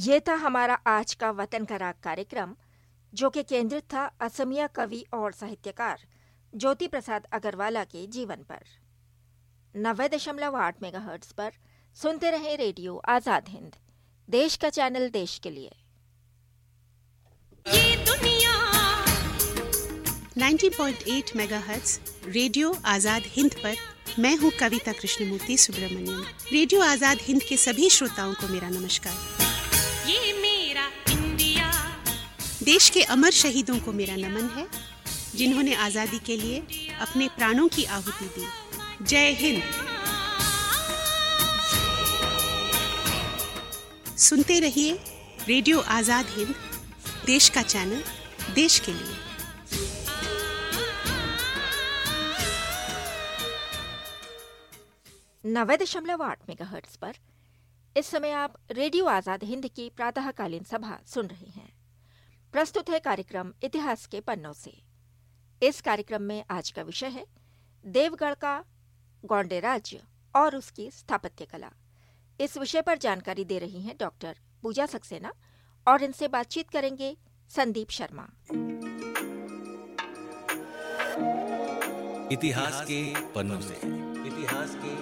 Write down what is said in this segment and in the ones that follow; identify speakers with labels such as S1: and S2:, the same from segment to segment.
S1: ये था हमारा आज का वतन का राग कार्यक्रम, जो कि केंद्रित था असमिया कवि और साहित्यकार ज्योति प्रसाद अग्रवाला के जीवन पर। 90.8 मेगाहर्ट्ज पर सुनते रहे रेडियो आजाद हिंद, देश का चैनल देश के लिए।
S2: ये दुनिया
S3: 90.8 मेगाहर्ट्ज रेडियो आजाद हिंद पर मैं हूँ कविता कृष्णमूर्ति सुब्रमण्यम। रेडियो आजाद हिंद के सभी श्रोताओं को मेरा नमस्कार।
S2: ये मेरा इंडिया,
S3: देश के अमर शहीदों को मेरा नमन है, जिन्होंने आजादी के लिए अपने प्राणों की आहुति दी। जय हिंद। सुनते रहिए रेडियो आजाद हिंद, देश का चैनल देश के लिए।
S1: नब्बे 90.8 मेगाहर्ट्ज पर इस समय आप रेडियो आजाद हिंद की प्रातःकालीन सभा सुन रहे हैं। प्रस्तुत है कार्यक्रम इतिहास के पन्नों से। इस कार्यक्रम में आज का विषय है देवगढ़ का गोंडे राज्य और उसकी स्थापत्य कला। इस विषय पर जानकारी दे रही हैं डॉक्टर पूजा सक्सेना और इनसे बातचीत करेंगे संदीप शर्मा।
S4: इतिहास के पन्नों से। इतिहास के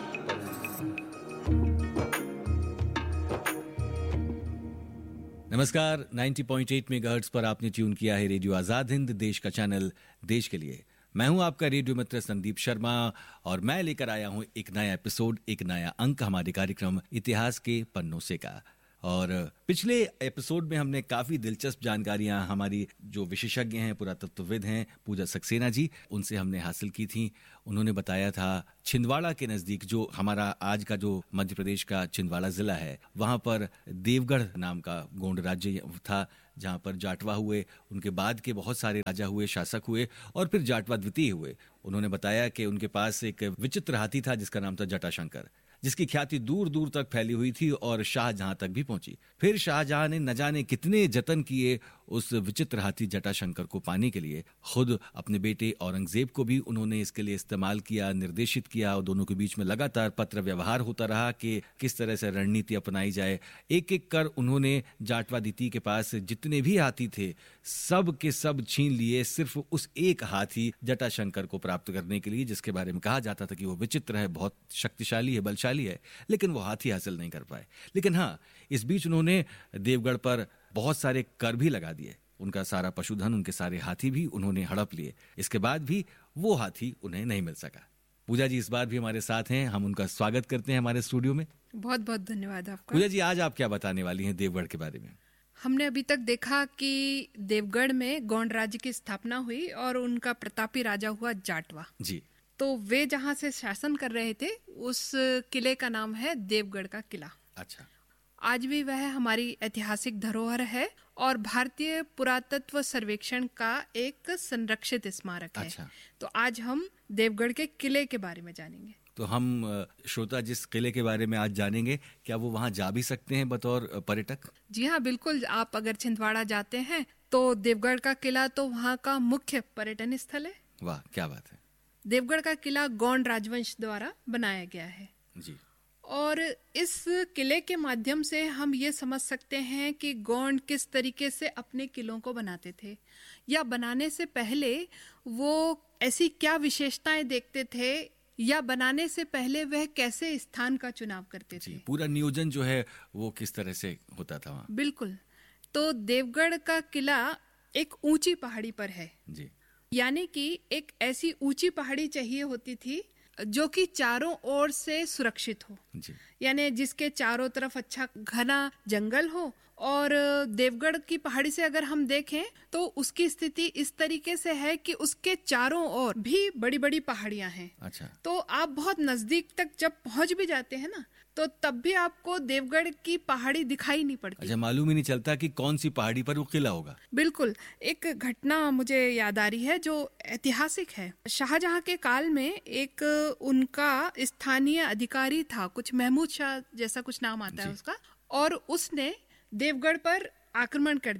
S4: नमस्कार। 90.8 मेगाहर्ट्ज पर आपने ट्यून किया है रेडियो आजाद हिंद, देश का चैनल देश के लिए। मैं हूं आपका रेडियो मित्र संदीप शर्मा और मैं लेकर आया हूं एक नया एपिसोड, एक नया अंक हमारे कार्यक्रम इतिहास के पन्नों से का। और पिछले एपिसोड में हमने काफ़ी दिलचस्प जानकारियां हमारी जो विशेषज्ञ हैं, पुरातत्वविद हैं पूजा सक्सेना जी, उनसे हमने हासिल की थी। उन्होंने बताया था छिंदवाड़ा के नज़दीक, जो हमारा आज का जो मध्य प्रदेश का छिंदवाड़ा ज़िला है, वहाँ पर देवगढ़ नाम का गोंड राज्य था, जहाँ पर जाटवा हुए, उनके बाद के बहुत सारे राजा हुए, शासक हुए और फिर जाटवा द्वितीय हुए। उन्होंने बताया कि उनके पास एक विचित्र हाथी था जिसका नाम था जटाशंकर, जिसकी ख्याति दूर दूर तक फैली हुई थी और शाहजहां तक भी पहुंची। फिर शाहजहां ने न जाने कितने जतन किए उस विचित्र हाथी जटाशंकर को पाने के लिए। खुद अपने बेटे औरंगजेब को भी उन्होंने इसके लिए इस्तेमाल किया, निर्देशित किया, और दोनों के बीच में लगातार पत्र व्यवहार होता रहा कि किस तरह से रणनीति अपनाई जाए। एक एक कर उन्होंने जाटवा दीदी के पास जितने भी हाथी थे सब के सब छीन लिए, सिर्फ उस एक हाथी जटाशंकर को प्राप्त करने के लिए, जिसके बारे में कहा जाता था कि वो विचित्र है, बहुत शक्तिशाली है, बलशाली है, लेकिन वो हाथी हासिल नहीं कर पाए। लेकिन हाँ, इस बीच उन्होंने देवगढ़ पर बहुत सारे कर भी लगा दिए। उनका सारा पशुधन, उनके सारे हाथी भी उन्होंने हड़प लिए। इसके बाद भी वो हाथी उन्हें नहीं मिल सका। पूजा जी इस बार भी हमारे साथ हैं, हम उनका स्वागत करते हैं हमारे स्टूडियो में।
S5: बहुत बहुत धन्यवाद आपका।
S4: पूजा जी, आज आप क्या बताने वाली हैं देवगढ़ के बारे में?
S5: हमने अभी तक देखा कि देवगढ़ में गोंड राज्य की स्थापना हुई और उनका प्रतापी राजा हुआ जाटवा
S4: जी।
S5: तो वे जहाँ से शासन कर रहे थे उस किले का नाम है देवगढ़ का किला।
S4: अच्छा।
S5: आज भी वह हमारी ऐतिहासिक धरोहर है और भारतीय पुरातत्व सर्वेक्षण का एक संरक्षित स्मारक है।
S4: अच्छा।
S5: तो आज हम देवगढ़ के किले के बारे में जानेंगे।
S4: तो हम श्रोता जिस किले के बारे में आज जानेंगे, क्या वो वहाँ जा भी सकते हैं बतौर पर्यटक?
S5: जी हाँ, बिल्कुल। आप अगर छिंदवाड़ा जाते हैं तो देवगढ़ का किला तो वहाँ का मुख्य पर्यटन स्थल है।
S4: वाह, क्या बात है।
S5: देवगढ़ का किला गोंड राजवंश द्वारा बनाया गया है
S4: जी।
S5: और इस किले के माध्यम से हम ये समझ सकते हैं कि गोंड किस तरीके से अपने किलों को बनाते थे, या बनाने से पहले वो ऐसी क्या विशेषताएं देखते थे, या बनाने से पहले वह कैसे स्थान का चुनाव करते थे।
S4: पूरा नियोजन जो है वो किस तरह से होता था वहाँ।
S5: बिल्कुल। तो देवगढ़ का किला एक ऊंची पहाड़ी पर है
S4: जी।
S5: यानी कि एक ऐसी ऊंची पहाड़ी चाहिए होती थी जो कि चारों ओर से सुरक्षित हो
S4: जी।
S5: यानी जिसके चारों तरफ अच्छा घना जंगल हो। और देवगढ़ की पहाड़ी से अगर हम देखें तो उसकी स्थिति इस तरीके से है कि उसके चारों ओर भी बड़ी बड़ी पहाड़ियां हैं।
S4: अच्छा।
S5: तो आप बहुत नजदीक तक जब पहुंच भी जाते हैं ना, तो तब भी आपको देवगढ़ की पहाड़ी दिखाई नहीं पड़ती।
S4: अच्छा, मालूम ही नहीं चलता कि कौन सी पहाड़ी पर वो किला होगा।
S5: बिल्कुल। एक घटना मुझे याद आ रही है जो ऐतिहासिक है। शाहजहां के काल में एक उनका स्थानीय अधिकारी था, कुछ महमूद शाह जैसा कुछ नाम आता है उसका, और उसने देवगढ़ पर आक्रमण कर दिया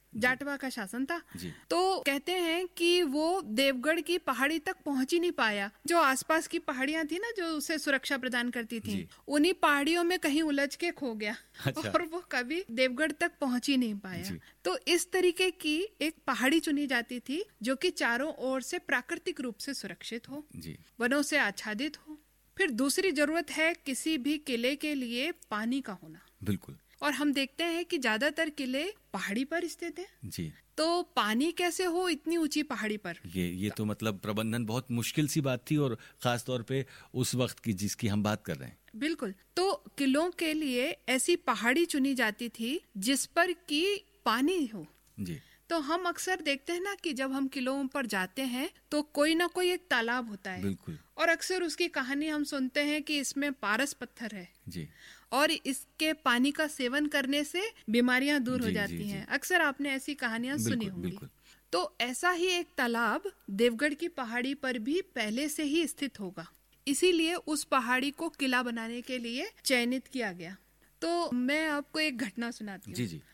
S5: जाटवा का शासन था।
S4: जी।
S5: तो कहते हैं कि वो देवगढ़ की पहाड़ी तक पहुंच ही नहीं पाया। जो आसपास की पहाड़ियां थी ना, जो उसे सुरक्षा प्रदान करती थी,
S4: जी।
S5: उन्हीं पहाड़ियों में कहीं उलझ के खो गया।
S4: अच्छा।
S5: और वो कभी देवगढ़ तक पहुंच ही नहीं पाया।
S4: जी।
S5: तो इस तरीके की एक पहाड़ी चुनी जाती थी जो कि चारों ओर से प्राकृतिक रूप से सुरक्षित हो,
S4: जी।
S5: वनों से आच्छादित हो। फिर दूसरी जरूरत है किसी भी किले के लिए पानी का होना।
S4: बिल्कुल।
S5: और हम देखते हैं कि ज्यादातर किले पहाड़ी पर स्थित हैं।
S4: जी।
S5: तो पानी कैसे हो इतनी ऊंची पहाड़ी पर?
S4: ये तो मतलब प्रबंधन बहुत मुश्किल सी बात थी, और खास तौर पे उस वक्त की जिसकी हम बात कर रहे हैं।
S5: बिल्कुल। तो किलों के लिए ऐसी पहाड़ी चुनी जाती थी जिस पर कि पानी हो।
S4: जी।
S5: तो हम अक्सर देखते हैं ना कि जब हम किलों पर जाते हैं तो कोई ना कोई एक तालाब होता है।
S4: बिल्कुल।
S5: और अक्सर उसकी कहानी हम सुनते हैं कि इसमें पारस पत्थर है
S4: जी।
S5: और इसके पानी का सेवन करने से बीमारियां दूर हो
S4: जी,
S5: जाती
S4: जी,
S5: हैं। अक्सर आपने ऐसी कहानियां सुनी
S4: बिल्कुल,
S5: होंगी।
S4: बिल्कुल।
S5: तो ऐसा ही एक तालाब देवगढ़ की पहाड़ी पर भी पहले से ही स्थित होगा। इसीलिए उस पहाड़ी को किला बनाने के लिए चयनित किया गया। तो मैं आपको एक घटना सुनाती हूँ।
S4: जी, जी।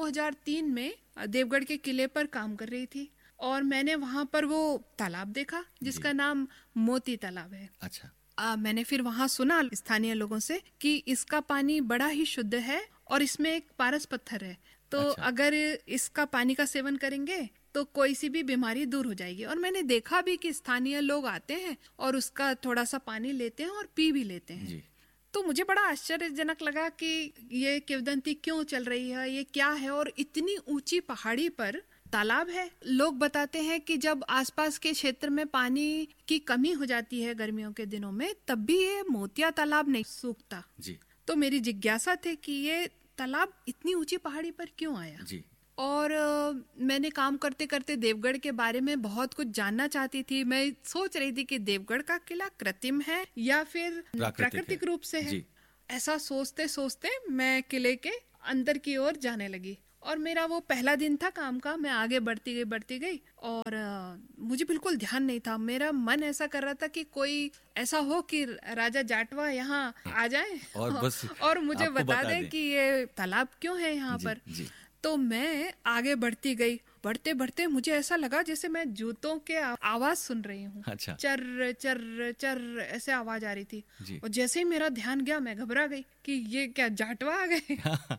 S5: 2003 में देवगढ़ के किले पर काम कर रही थी और मैंने वहां पर वो तालाब देखा जिसका नाम मोती तालाब है।
S4: अच्छा।
S5: मैंने फिर वहाँ सुना स्थानीय लोगों से कि इसका पानी बड़ा ही शुद्ध है और इसमें एक पारस पत्थर है। तो
S4: अच्छा।
S5: अगर इसका पानी का सेवन करेंगे तो कोई सी भी बीमारी दूर हो जाएगी। और मैंने देखा भी कि स्थानीय लोग आते हैं और उसका थोड़ा सा पानी लेते हैं और पी भी लेते हैं।
S4: जी।
S5: तो मुझे बड़ा आश्चर्यजनक लगा कि ये किंवदंती क्यों चल रही है, ये क्या है, और इतनी ऊंची पहाड़ी पर तालाब है। लोग बताते हैं कि जब आसपास के क्षेत्र में पानी की कमी हो जाती है गर्मियों के दिनों में, तब भी ये मोतिया तालाब नहीं सूखता।
S4: जी।
S5: तो मेरी जिज्ञासा थी कि ये तालाब इतनी ऊंची पहाड़ी पर क्यों आया।
S4: जी।
S5: और मैंने काम करते करते देवगढ़ के बारे में बहुत कुछ जानना चाहती थी। मैं सोच रही थी कि देवगढ़ का किला कृत्रिम है या फिर प्राकृतिक रूप से है।
S4: जी।
S5: ऐसा सोचते सोचते मैं किले के अंदर की ओर जाने लगी और मेरा वो पहला दिन था काम का। मैं आगे बढ़ती गई और मुझे बिल्कुल ध्यान नहीं था। मेरा मन ऐसा कर रहा था कि कोई ऐसा हो कि राजा जाटवा यहाँ आ जाए
S4: और बस
S5: और मुझे
S4: आपको
S5: बता
S4: बता
S5: दें
S4: दें
S5: कि ये तालाब क्यों है यहाँ
S4: जी,
S5: पर।
S4: जी।
S5: तो मैं आगे बढ़ती गई। बढ़ते बढ़ते मुझे ऐसा लगा जैसे मैं जूतों के आवाज सुन रही हूँ।
S4: अच्छा।
S5: चर चर चर ऐसे आवाज आ रही थी।
S4: जी।
S5: और जैसे ही मेरा ध्यान गया मैं घबरा गई कि ये क्या जाटवा आ गए।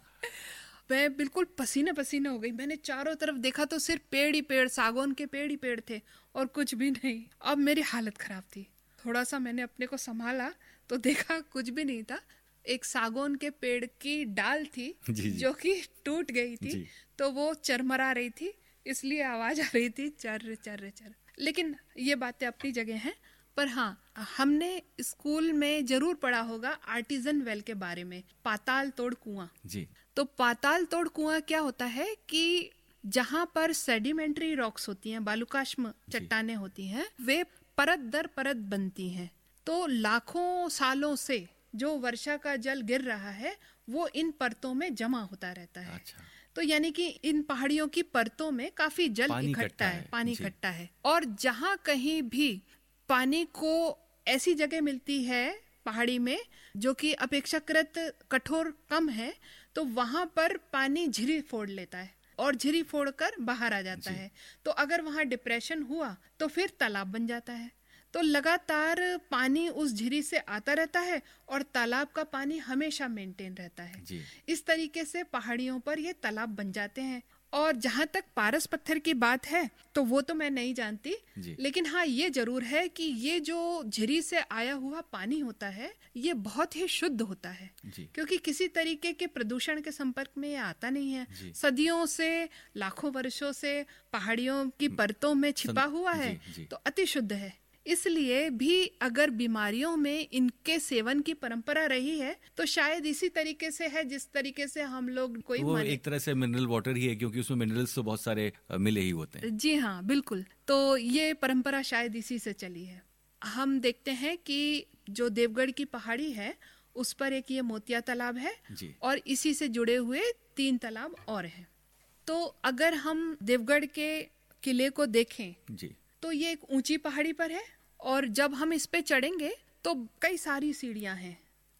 S5: मैं बिल्कुल पसीने पसीने हो गई। मैंने चारों तरफ देखा तो सिर्फ पेड़ ही पेड़, सागौन के पेड़ ही पेड़ थे और कुछ भी नहीं। अब मेरी हालत खराब थी। थोड़ा सा मैंने अपने को संभाला तो देखा कुछ भी नहीं था। एक सागौन के पेड़ की डाल थी
S4: जी।
S5: जो कि टूट गई थी।
S4: जी।
S5: तो वो चरमरा रही थी, इसलिए आवाज आ रही थी चर चर चर। लेकिन ये बातें अपनी जगह हैं। पर हाँ, हमने स्कूल में जरूर पढ़ा होगा आर्टिजन वेल के बारे में, पाताल तोड़ कुआं।
S4: जी।
S5: तो पाताल तोड़ कुआं क्या होता है कि जहाँ पर सेडिमेंट्री रॉक्स होती हैं, बालुकाष्म चट्टानें होती हैं, वे परत दर परत बनती हैं। तो लाखों सालों से जो वर्षा का जल गिर रहा है वो इन परतों में जमा होता रहता है।
S4: अच्छा।
S5: तो यानी कि इन पहाड़ियों की परतों में काफी जल
S4: पानी
S5: इकट्ठा है, पानी
S4: जी।
S5: इकट्ठा है। और जहाँ कहीं भी पानी को ऐसी जगह मिलती है पहाड़ी में जो कि अपेक्षाकृत कठोर कम है, तो वहां पर पानी झिरी फोड़ लेता है और झिरी फोड़कर बाहर आ जाता है। तो अगर वहां डिप्रेशन हुआ तो फिर तालाब बन जाता है। तो लगातार पानी उस झिरी से आता रहता है और तालाब का पानी हमेशा मेंटेन रहता है।
S4: जी।
S5: इस तरीके से पहाड़ियों पर ये तालाब बन जाते हैं। और जहाँ तक पारस पत्थर की बात है तो वो तो मैं नहीं जानती, लेकिन हाँ ये जरूर है कि ये जो झिरी से आया हुआ पानी होता है ये बहुत ही शुद्ध होता है, क्योंकि किसी तरीके के प्रदूषण के संपर्क में ये आता नहीं है। सदियों से, लाखों वर्षों से पहाड़ियों की परतों में छिपा हुआ है, तो अति शुद्ध है। इसलिए भी अगर बीमारियों में इनके सेवन की परंपरा रही है तो शायद इसी तरीके से है जिस तरीके से हम लोग कोई
S4: वो एक तरह से मिनरल वाटर ही है, क्योंकि उसमें मिनरल्स तो बहुत सारे मिले ही होते हैं।
S5: जी हाँ, बिल्कुल। तो ये परंपरा शायद इसी से चली है। हम देखते हैं कि जो देवगढ़ की पहाड़ी है उस पर एक ये मोतिया तालाब है और इसी से जुड़े हुए 3 तालाब और हैं। तो अगर हम देवगढ़ के किले को देखें तो ये एक ऊंची पहाड़ी पर है और जब हम इस पे चढ़ेंगे तो कई सारी सीढ़ियां हैं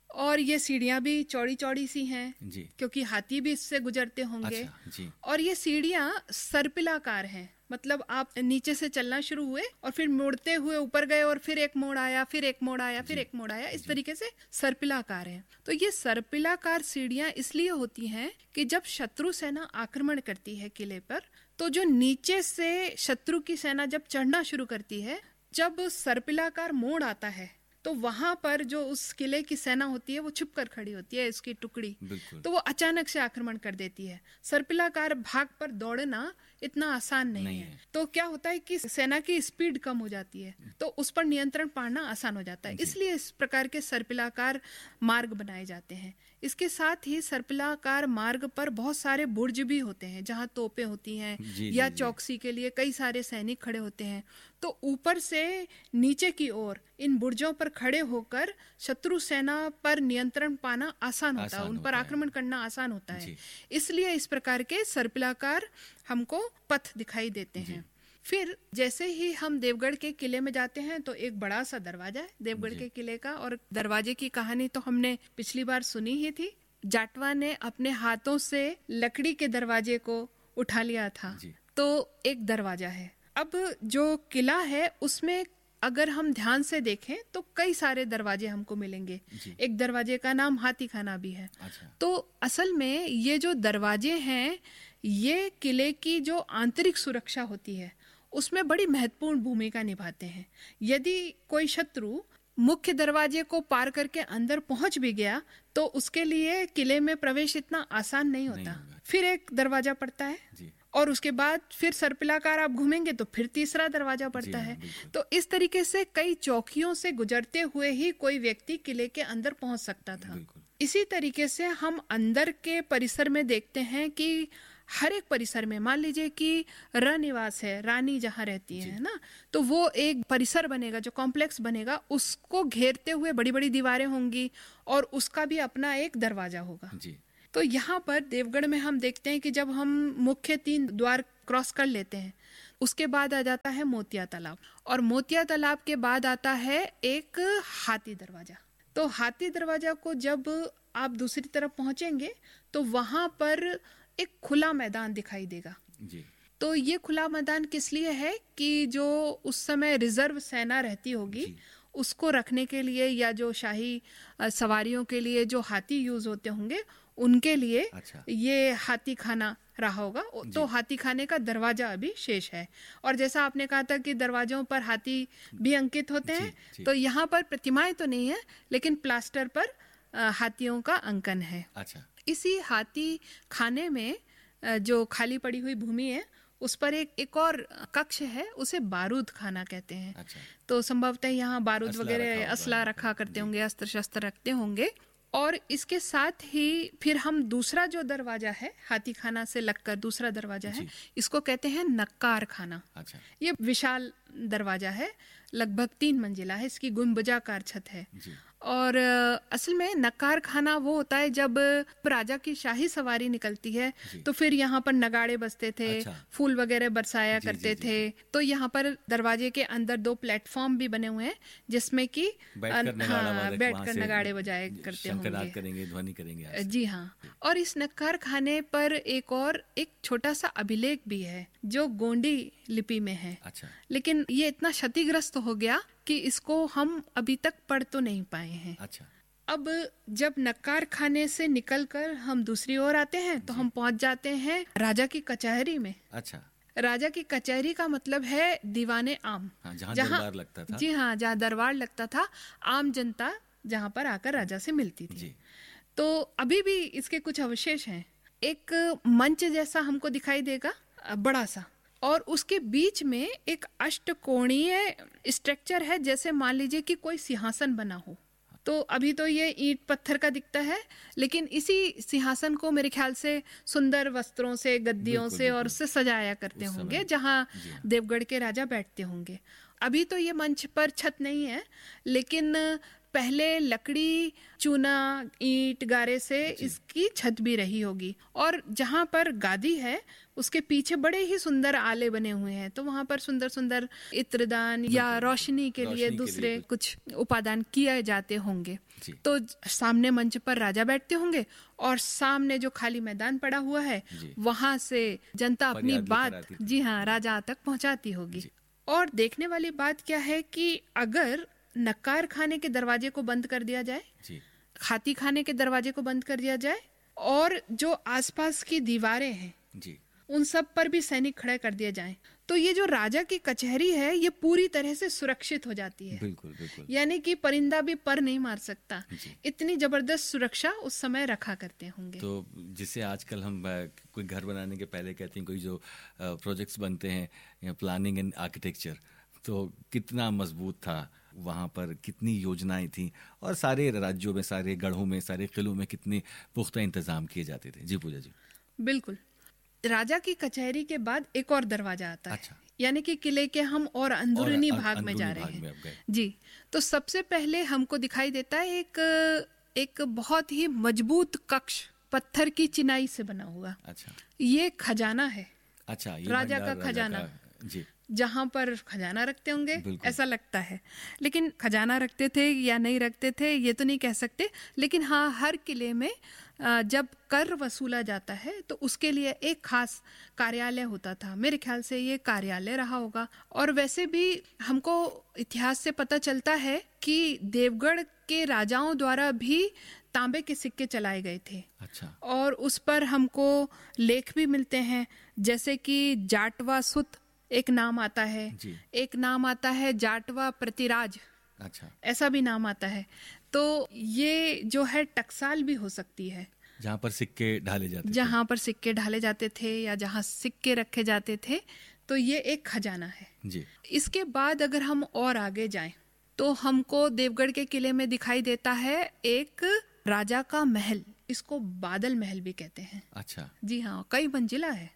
S5: और ये सीढ़ियां भी चौड़ी चौड़ी सी हैं
S4: जी।
S5: क्योंकि हाथी भी इससे गुजरते होंगे।
S4: अच्छा, जी।
S5: और ये सीढ़ियां सर्पिलाकार हैं, मतलब आप नीचे से चलना शुरू हुए और फिर मुड़ते हुए ऊपर गए और फिर एक मोड़ आया, फिर एक मोड़ आया, फिर एक मोड़ आया, इस तरीके से सर्पिलाकार है। तो ये सर्पिलाकार सीढ़ियां इसलिए होती हैं कि जब शत्रु सेना आक्रमण करती है किले पर, तो जो नीचे से शत्रु की सेना जब चढ़ना शुरू करती है, जब सर्पिलाकार मोड़ आता है तो वहां पर जो उस किले की सेना होती है वो छुप कर खड़ी होती है, इसकी टुकड़ी, तो वो अचानक से आक्रमण कर देती है। सर्पिलाकार भाग पर दौड़ना इतना आसान नहीं है। तो क्या होता है कि सेना की स्पीड कम हो जाती है, तो उस पर नियंत्रण पाना आसान हो जाता है। इसलिए इस प्रकार के सर्पिलाकार मार्ग बनाए जाते हैं। इसके साथ ही सर्पिलाकार मार्ग पर बहुत सारे बुर्ज भी होते हैं जहां तोपें होती हैं या चौकसी के लिए कई सारे सैनिक खड़े होते हैं। तो ऊपर से नीचे की ओर इन बुर्जों पर खड़े होकर शत्रु सेना पर नियंत्रण पाना आसान होता है, उन पर आक्रमण करना आसान होता है। इसलिए इस प्रकार के सर्पिलाकार हमको पथ दिखाई देते हैं। फिर जैसे ही हम देवगढ़ के किले में जाते हैं तो एक बड़ा सा दरवाजा है देवगढ़ के किले का, और दरवाजे की कहानी तो हमने पिछली बार सुनी ही थी। जाटवा ने अपने हाथों से लकड़ी के दरवाजे को उठा लिया था, तो एक दरवाजा है। अब जो किला है उसमें अगर हम ध्यान से देखें तो कई सारे दरवाजे हमको मिलेंगे। एक दरवाजे का नाम हाथी खाना भी है। तो असल में ये जो दरवाजे हैं ये किले की जो आंतरिक सुरक्षा होती है उसमें बड़ी महत्वपूर्ण भूमिका निभाते हैं। यदि कोई शत्रु मुख्य दरवाजे को पार करके अंदर पहुंच भी गया तो उसके लिए किले में प्रवेश इतना आसान नहीं होता। फिर एक दरवाजा पड़ता है और उसके बाद फिर सर्पिलाकार आप घूमेंगे तो फिर तीसरा दरवाजा पड़ता है। तो इस तरीके से कई चौकियों से गुजरते हुए ही कोई व्यक्ति किले के अंदर पहुंच सकता था। इसी तरीके से हम अंदर के परिसर में देखते हैं कि हर एक परिसर में, मान लीजिए कि रनिवास है, रानी जहाँ रहती है ना, तो वो एक परिसर बनेगा, जो कॉम्प्लेक्स बनेगा, उसको घेरते हुए बड़ी बड़ी दीवारें होंगी और उसका भी अपना एक दरवाजा होगा। तो यहाँ पर देवगढ़ में हम देखते हैं कि जब हम मुख्य 3 द्वार क्रॉस कर लेते हैं उसके बाद आ जाता है मोतिया तालाब, और मोतिया तालाब के बाद आता है एक हाथी दरवाजा। तो हाथी दरवाजा को जब आप दूसरी तरफ पहुंचेंगे तो वहां पर एक खुला मैदान दिखाई देगा। तो ये खुला मैदान किस लिए है कि जो उस समय रिजर्व सेना रहती होगी उसको रखने के लिए, या जो शाही सवारियों के लिए जो हाथी यूज होते होंगे उनके लिए ये हाथी खाना रहा होगा। तो हाथी खाने का दरवाजा अभी शेष है। और जैसा आपने कहा था कि दरवाजों पर हाथी भी अंकित होते हैं, तो यहाँ पर प्रतिमाएं तो नहीं है लेकिन प्लास्टर पर हाथियों का अंकन है। इसी हाथी खाने में जो खाली पड़ी हुई भूमि है उस पर एक और कक्ष है, उसे बारूद खाना कहते हैं। तो संभवतः यहाँ बारूद वगैरह असला रखा करते होंगे, अस्त्र शस्त्र रखते होंगे। और इसके साथ ही फिर हम दूसरा जो दरवाजा है हाथी खाना से लगकर दूसरा दरवाजा है, इसको कहते हैं नक्कार खाना। ये विशाल दरवाजा है, लगभग 3 मंजिला है, इसकी गुंबजाकार छत है। और असल में नक्कार खाना वो होता है जब राजा की शाही सवारी निकलती है तो फिर यहाँ पर नगाड़े बजते थे, फूल वगैरह बरसाया करते थे। तो यहाँ पर दरवाजे के अंदर 2 प्लेटफॉर्म भी बने हुए हैं जिसमें कि बैठकर नगाड़े बजाए करते होंगे,
S4: ध्वनि करेंगे।
S5: जी हाँ। और इस नक्कार खाने पर एक छोटा सा अभिलेख भी है जो गोंडी लिपि में है। लेकिन ये इतना क्षतिग्रस्त हो गया कि इसको हम अभी तक पढ़ तो नहीं पाए हैं। अब जब नक्कार खाने से निकलकर हम दूसरी ओर आते हैं तो हम पहुंच जाते हैं राजा की कचहरी में। राजा की कचहरी का मतलब है दीवाने आम,
S4: जहाँ दरबार लगता था।
S5: जी हाँ, जहाँ दरबार लगता था, आम जनता जहाँ पर आकर राजा से मिलती थी। तो अभी भी इसके कुछ अवशेष हैं। एक मंच जैसा हमको दिखाई देगा बड़ा सा, और उसके बीच में एक अष्टकोणीय स्ट्रक्चर है, जैसे मान लीजिए कि कोई सिंहासन बना हो। तो अभी तो ये ईंट पत्थर का दिखता है, लेकिन इसी सिंहासन को मेरे ख्याल से सुंदर वस्त्रों से, गद्दियों से और उससे सजाया करते होंगे, जहाँ देवगढ़ के राजा बैठते होंगे। अभी तो ये मंच पर छत नहीं है, लेकिन पहले लकड़ी, चूना, ईंट, गारे से इसकी छत भी रही होगी। और जहाँ पर गादी है उसके पीछे बड़े ही सुंदर आले बने हुए हैं, तो वहां पर सुंदर सुंदर इत्रदान या रोशनी के लिए दूसरे कुछ उपादान किए जाते होंगे। तो सामने मंच पर राजा बैठते होंगे और सामने जो खाली मैदान पड़ा हुआ है वहां से जनता अपनी बात जी हाँ राजा तक पहुंचाती होगी। और देखने वाली बात क्या है कि अगर नक्कार खाने के दरवाजे को बंद कर दिया जाए, खाती खाने के दरवाजे को बंद कर दिया जाए और जो आसपास की दीवारें हैं उन सब पर भी सैनिक खड़े कर दिए जाएं, तो ये जो राजा की कचहरी है ये पूरी तरह से सुरक्षित हो जाती है।
S4: बिल्कुल बिल्कुल।
S5: यानी कि परिंदा भी पर नहीं मार सकता, इतनी जबरदस्त सुरक्षा उस समय रखा करते होंगे।
S4: तो जिसे आजकल हम कोई घर बनाने के पहले कहते हैं कोई जो प्रोजेक्ट्स बनते हैं या प्लानिंग एंड आर्किटेक्चर, तो कितना मजबूत था, वहाँ पर कितनी योजनाएं थी और सारे राज्यों में, सारे गढ़ों में, सारे किलों में कितने पुख्ता इंतजाम किए जाते थे। जी पूजा जी।
S5: बिल्कुल। राजा की कचहरी के बाद एक और दरवाजा आता है, यानी कि किले के हम और अंदरूनी भाग में जा रहे हैं जी। तो सबसे पहले हमको दिखाई देता है एक बहुत ही मजबूत कक्ष, पत्थर की चिनाई से बना हुआ। ये खजाना है। ये राजा का खजाना
S4: जी,
S5: जहाँ पर खजाना रखते होंगे ऐसा लगता है, लेकिन खजाना रखते थे या नहीं रखते थे ये तो नहीं कह सकते। लेकिन हाँ, हर किले में जब कर वसूला जाता है तो उसके लिए एक खास कार्यालय होता था। मेरे ख्याल से ये कार्यालय रहा होगा। और वैसे भी हमको इतिहास से पता चलता है कि देवगढ़ के राजाओं द्वारा भी तांबे के सिक्के चलाए गए थे। और उस पर हमको लेख भी मिलते हैं, जैसे कि जाटवा सुत एक नाम आता है, एक नाम आता है जाटवा प्रतिराज, ऐसा भी नाम आता है। तो ये जो है टकसाल भी हो सकती है,
S4: जहाँ पर सिक्के ढाले जाते
S5: थे या जहाँ सिक्के रखे जाते थे। तो ये एक खजाना है जी। इसके बाद अगर हम और आगे जाएं तो हमको देवगढ़ के किले में दिखाई देता है एक राजा का महल, इसको बादल महल भी कहते हैं। जी हाँ, कई मंजिला है।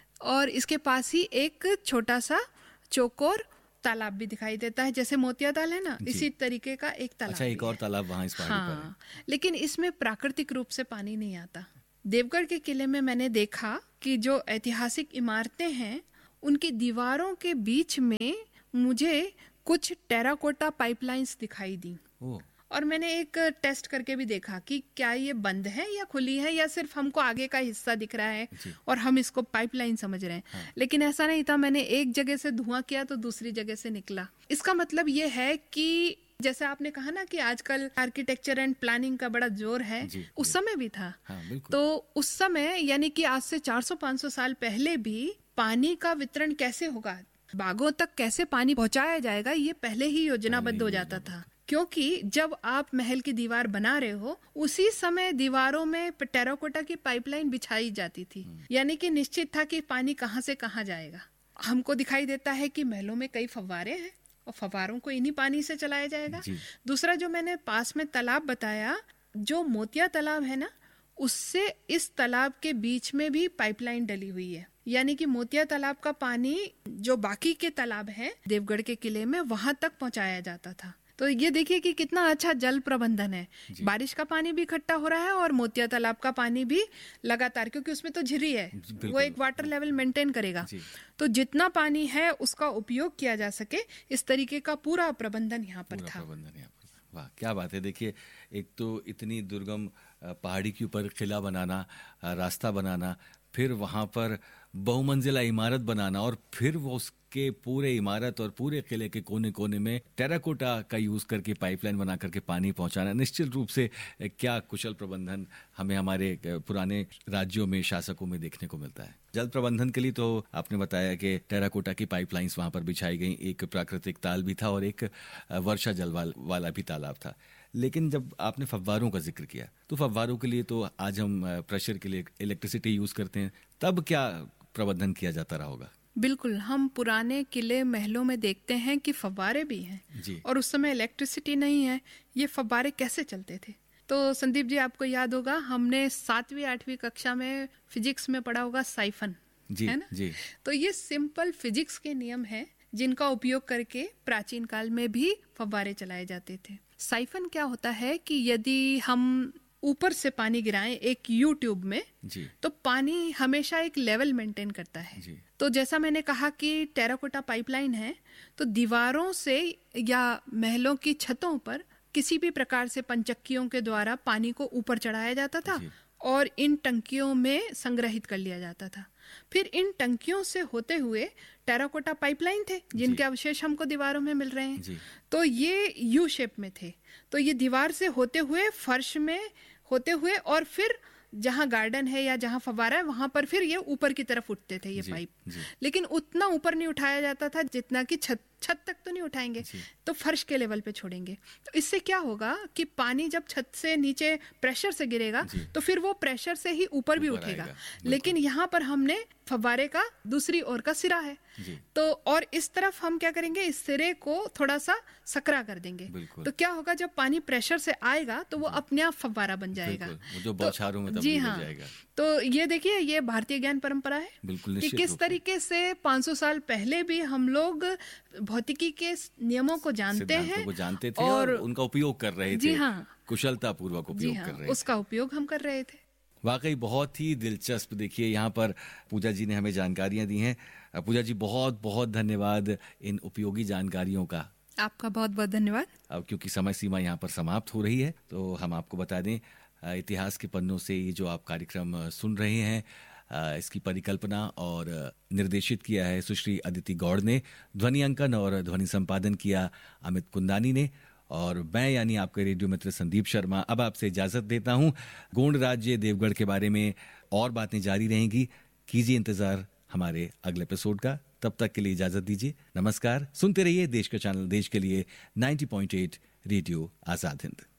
S5: और इसके पास ही एक छोटा सा चौकोर तालाब भी दिखाई देता है, जैसे मोतिया ताल है ना, इसी तरीके का एक तालाब।
S4: एक और तालाब वहाँ इस पहाड़ी पर है।
S5: लेकिन इसमें प्राकृतिक रूप से पानी नहीं आता। देवगढ़ के किले में मैंने देखा कि जो ऐतिहासिक इमारतें हैं उनकी दीवारों के बीच में मुझे कुछ टेराकोटा पाइपलाइंस दिखाई दी। और मैंने एक टेस्ट करके भी देखा कि क्या ये बंद है या खुली है या सिर्फ हमको आगे का हिस्सा दिख रहा है और हम इसको पाइपलाइन समझ रहे हैं। लेकिन ऐसा नहीं था, मैंने एक जगह से धुआं किया तो दूसरी जगह से निकला। इसका मतलब ये है कि जैसे आपने कहा ना कि आजकल आर्किटेक्चर एंड प्लानिंग का बड़ा जोर है, उस समय भी था। तो उस समय यानी कि आज से 400-500 साल पहले भी पानी का वितरण कैसे होगा, बागों तक कैसे पानी पहुंचाया जाएगा, ये पहले ही योजनाबद्ध हो जाता था। क्योंकि जब आप महल की दीवार बना रहे हो उसी समय दीवारों में टेराकोटा की पाइपलाइन बिछाई जाती थी, यानी कि निश्चित था कि पानी कहाँ से कहाँ जाएगा। हमको दिखाई देता है कि महलों में कई फव्वारे हैं और फव्वारों को इन्हीं पानी से चलाया जाएगा। दूसरा जो मैंने पास में तालाब बताया, जो मोतिया तालाब है ना, उससे इस तालाब के बीच में भी पाइपलाइन डली हुई है, यानी कि मोतिया तालाब का पानी जो बाकी के तालाब हैं देवगढ़ के किले में वहां तक पहुंचाया जाता था। तो ये देखिए कि कितना अच्छा जल प्रबंधन है। बारिश का पानी भी इकट्ठा हो रहा है और मोतिया तालाब का पानी भी लगातार, क्योंकि उसमें तो झिरी है, वो एक वाटर लेवल मेंटेन करेगा। तो जितना पानी है उसका उपयोग किया जा सके, इस तरीके का पूरा प्रबंधन यहाँ पर था।
S4: वाह, क्या बात है। देखिए, एक तो इतनी दुर्गम पहाड़ी के ऊपर किला बनाना, रास्ता बनाना, फिर वहाँ पर बहुमंजिला इमारत बनाना और फिर वो उसके पूरे इमारत और पूरे किले के कोने कोने में टेराकोटा का यूज करके पाइपलाइन बना करके पानी पहुंचाना। निश्चित रूप से क्या कुशल प्रबंधन हमें हमारे पुराने राज्यों में, शासकों में देखने को मिलता है। जल प्रबंधन के लिए तो आपने बताया कि टेराकोटा की पाइपलाइंस वहां पर बिछाई गई, एक प्राकृतिक ताल भी था और एक वर्षा जल वाला भी तालाब था। लेकिन जब आपने फव्वारों का जिक्र किया, तो फव्वारों के लिए तो आज हम प्रेशर के लिए इलेक्ट्रिसिटी यूज करते हैं, तब क्या प्रबंधन किया जाता रहा होगा?
S5: बिल्कुल, हम पुराने किले महलों में देखते हैं कि फव्वारे भी हैं और उस समय इलेक्ट्रिसिटी नहीं है। ये फव्वारे कैसे चलते थे? तो संदीप जी, आपको याद होगा, हमने 7वीं-8वीं कक्षा में फिजिक्स में पढ़ा होगा साइफन, है ना? तो ये सिंपल फिजिक्स के नियम हैं जिनका उपयोग करके प्राचीन काल में भी फव्वारे चलाए जाते थे। साइफन क्या होता है कि यदि हम ऊपर से पानी गिराएं एक यू ट्यूब में
S4: जी
S5: तो पानी हमेशा एक लेवल मेंटेन करता है।
S4: जी
S5: तो जैसा मैंने कहा कि टेराकोटा पाइपलाइन है, तो दीवारों से या महलों की छतों पर किसी भी प्रकार से पंचक्कियों के द्वारा पानी को ऊपर चढ़ाया जाता था
S4: जी।
S5: और इन टंकियों में संग्रहित कर लिया जाता था। फिर इन टंकियों से होते हुए टेराकोटा पाइपलाइन थे जिनके अवशेष हमको दीवारों में मिल रहे हैं।
S4: जी।
S5: तो ये यू शेप में थे, तो ये दीवार से होते हुए फर्श में होते हुए और फिर जहाँ गार्डन है या जहाँ फव्वारा है वहां पर फिर ये ऊपर की तरफ उठते थे ये
S4: जी,
S5: पाइप।
S4: जी।
S5: लेकिन उतना ऊपर नहीं उठाया जाता था जितना कि छत तक तो नहीं उठाएंगे, तो फर्श के लेवल पे छोड़ेंगे। तो इससे क्या होगा कि पानी जब छत से नीचे प्रेशर से गिरेगा तो फिर वो प्रेशर से ही ऊपर भी उठेगा। लेकिन यहाँ पर हमने फव्वारे का दूसरी ओर का सिरा है, तो और इस तरफ हम क्या करेंगे, इस सिरे को थोड़ा सा सकरा कर देंगे। तो क्या होगा, जब पानी प्रेशर से आएगा तो वो अपने आप फव्वारा बन जाएगा,
S4: वो जो बौछारों में
S5: जी
S4: तब्दील
S5: हाँ।
S4: हो जाएगा।
S5: तो ये देखिए, ये भारतीय ज्ञान परंपरा है
S4: बिल्कुल
S5: कि
S4: निश्चित
S5: किस
S4: रूप से।
S5: तरीके से 500 साल पहले भी हम लोग भौतिकी के नियमों को जानते
S4: सिद्धांतों
S5: हैं
S4: को जानते थे और उनका उपयोग कर रहे थे।
S5: जी हाँ।
S4: कुशलता पूर्वक
S5: जी
S4: उपयोग
S5: हाँ,
S4: कर रहे थे।
S5: उसका उपयोग हम कर रहे थे।
S4: वाकई बहुत ही दिलचस्प। देखिए यहाँ पर पूजा जी ने हमें जानकारियां दी हैं। पूजा जी बहुत बहुत धन्यवाद इन उपयोगी जानकारियों का।
S5: आपका बहुत बहुत धन्यवाद।
S4: अब क्योंकि समय सीमा यहाँ पर समाप्त हो रही है तो हम आपको बता दें, इतिहास के पन्नों से ये जो आप कार्यक्रम सुन रहे हैं, इसकी परिकल्पना और निर्देशित किया है सुश्री अदिति गौड़ ने, ध्वनि अंकन और ध्वनि संपादन किया अमित कुंदानी ने, और मैं यानी आपका रेडियो मित्र संदीप शर्मा अब आपसे इजाजत देता हूं। गोंड राज्य देवगढ़ के बारे में और बातें जारी रहेंगी, कीजिए इंतजार हमारे अगले एपिसोड का। तब तक के लिए इजाजत दीजिए, नमस्कार। सुनते रहिए देश का चैनल देश के लिए 90.8 रेडियो आजाद हिंद।